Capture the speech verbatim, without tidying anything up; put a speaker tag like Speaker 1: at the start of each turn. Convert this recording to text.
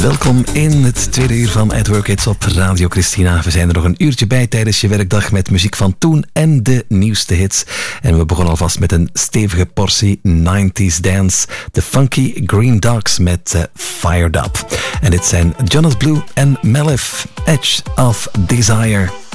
Speaker 1: Welkom in het tweede uur van At Work It's op Radio Christina. We zijn er nog een uurtje bij tijdens je werkdag met muziek van toen en de nieuwste hits. En we begonnen alvast met een stevige portie nineties dance. The Funky Green Dogs met uh, Fired Up. En dit zijn Jonas Blue en Melif, Edge of Desire.